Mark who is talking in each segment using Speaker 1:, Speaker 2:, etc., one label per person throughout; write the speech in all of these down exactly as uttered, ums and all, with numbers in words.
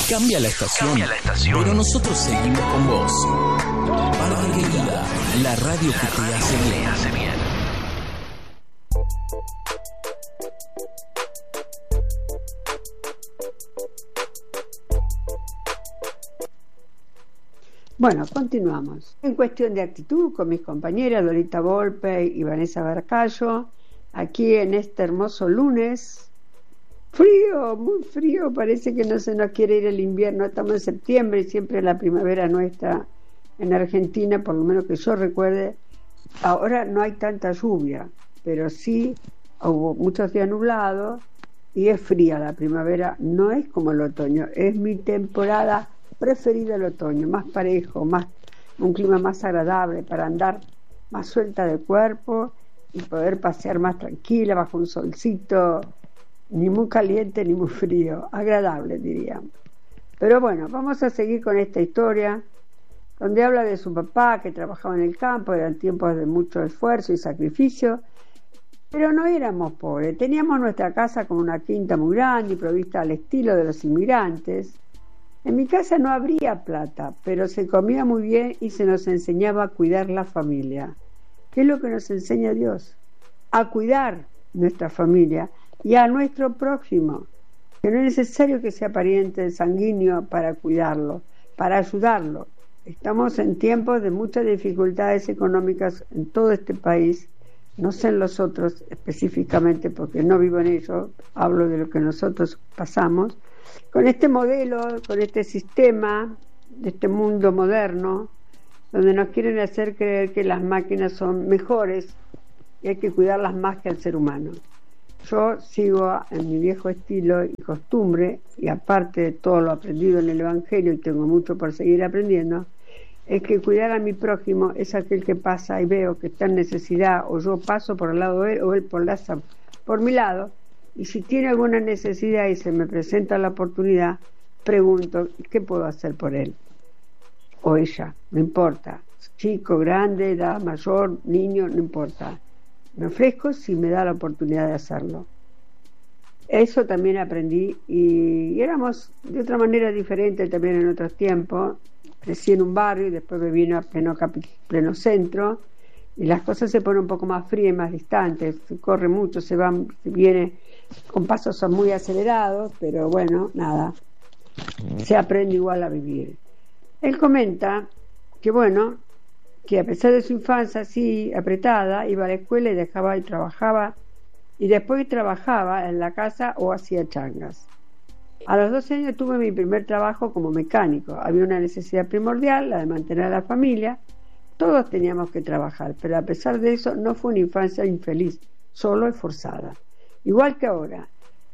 Speaker 1: Cambia la estación,
Speaker 2: Cambia la estación.
Speaker 1: pero nosotros seguimos con vos. Parque Vida, la radio que te hace bien.
Speaker 2: hace bien.
Speaker 3: Bueno, continuamos. En cuestión de actitud, con mis compañeras Lolita Volpe y Vanessa Barcallo, aquí en este hermoso lunes. Frío, muy frío, parece que no se nos quiere ir el invierno. Estamos en septiembre y siempre la primavera nuestra en Argentina, por lo menos que yo recuerde. Ahora no hay tanta lluvia, pero sí hubo muchos días nublados y es fría la primavera. No es como el otoño, es mi temporada preferida, el otoño, más parejo, más un clima más agradable para andar más suelta de cuerpo y poder pasear más tranquila bajo un solcito, ni muy caliente ni muy frío, agradable diríamos. Pero bueno, vamos a seguir con esta historia donde habla de su papá que trabajaba en el campo. Eran tiempos de mucho esfuerzo y sacrificio, pero no éramos pobres. Teníamos nuestra casa con una quinta muy grande y provista al estilo de los inmigrantes. En mi casa no habría plata, pero se comía muy bien y se nos enseñaba a cuidar la familia. ¿Qué es lo que nos enseña Dios? A cuidar nuestra familia y a nuestro prójimo, que no es necesario que sea pariente sanguíneo para cuidarlo, para ayudarlo. Estamos en tiempos de muchas dificultades económicas en todo este país, no sé en los otros específicamente porque no vivo en ellos, hablo de lo que nosotros pasamos, con este modelo, con este sistema de este mundo moderno, donde nos quieren hacer creer que las máquinas son mejores y hay que cuidarlas más que al ser humano. Yo sigo en mi viejo estilo y costumbre, y aparte de todo lo aprendido en el Evangelio, y tengo mucho por seguir aprendiendo, es que cuidar a mi prójimo es aquel que pasa y veo que está en necesidad, o yo paso por el lado de él, o él por, la, por mi lado, y si tiene alguna necesidad y se me presenta la oportunidad, pregunto, ¿qué puedo hacer por él? O ella, no importa, chico, grande, edad mayor, niño, no importa. Me ofrezco si me da la oportunidad de hacerlo. Eso también aprendí, y éramos de otra manera diferente también en otros tiempos. Crecí en un barrio y después me vino a pleno, capi, pleno centro, y las cosas se ponen un poco más frías y más distantes. Se corre mucho, se va, se viene con pasos muy acelerados, pero bueno, nada, se aprende igual a vivir. Él comenta que bueno, que a pesar de su infancia así apretada, iba a la escuela y dejaba y trabajaba, y después trabajaba en la casa o hacía changas. A los doce años tuve mi primer trabajo como mecánico. Había una necesidad primordial, la de mantener a la familia. Todos teníamos que trabajar, pero a pesar de eso no fue una infancia infeliz, solo esforzada. Igual que ahora,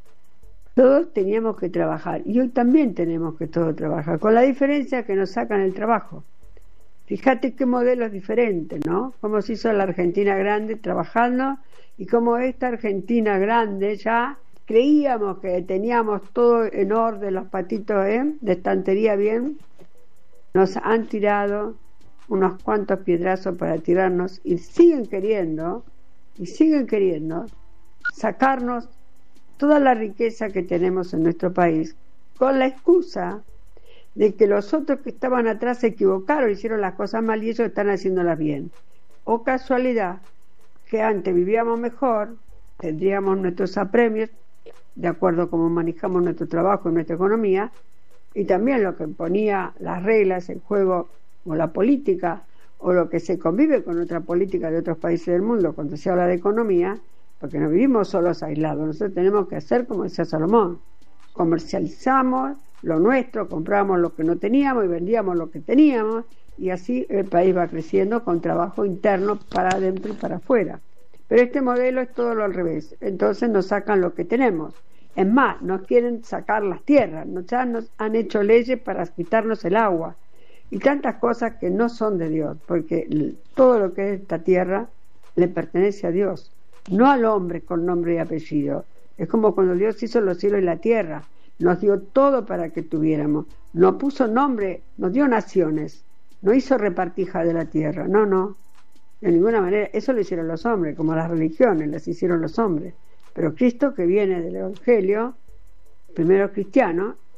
Speaker 3: todos teníamos que trabajar, y hoy también tenemos que todos trabajar, con la diferencia que nos sacan el trabajo. Fíjate qué modelos diferentes, ¿no? Cómo se hizo la Argentina grande trabajando, y cómo esta Argentina grande ya creíamos que teníamos todo en orden, los patitos ¿eh? de estantería bien, nos han tirado unos cuantos piedrazos para tirarnos, y siguen queriendo, y siguen queriendo sacarnos toda la riqueza que tenemos en nuestro país, con la excusa de que los otros que estaban atrás se equivocaron, hicieron las cosas mal y ellos están haciéndolas bien. O casualidad, que antes vivíamos mejor, tendríamos nuestros apremios, de acuerdo a cómo manejamos nuestro trabajo y nuestra economía, y también lo que ponía las reglas, el juego o la política, o lo que se convive con otra política de otros países del mundo cuando se habla de economía, porque no vivimos solos aislados. Nosotros tenemos que hacer como decía Salomón, comercializamos lo nuestro, compramos lo que no teníamos y vendíamos lo que teníamos, y así el país va creciendo con trabajo interno para adentro y para afuera. Pero este modelo es todo lo al revés. Entonces nos sacan lo que tenemos. Es más, nos quieren sacar las tierras, nos, ya nos han hecho leyes para quitarnos el agua y tantas cosas que no son de Dios, porque todo lo que es esta tierra le pertenece a Dios, no al hombre con nombre y apellido. Es como cuando Dios hizo los cielos y la tierra, nos dio todo para que tuviéramos, nos puso nombre, nos dio naciones, no hizo repartija de la tierra, no, no, de ninguna manera. Eso lo hicieron los hombres, como las religiones las hicieron los hombres, pero Cristo, que viene del Evangelio, primero cristiano,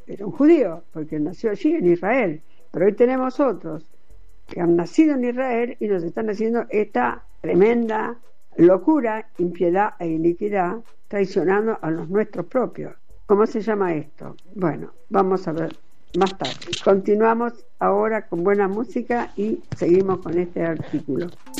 Speaker 3: era un judío, porque nació allí en Israel. Pero hoy tenemos otros que han nacido en Israel y nos están haciendo esta tremenda locura, impiedad e iniquidad, traicionando a los nuestros propios. ¿Cómo se llama esto? Bueno, vamos a ver más tarde. Continuamos ahora con buena música y seguimos con este artículo.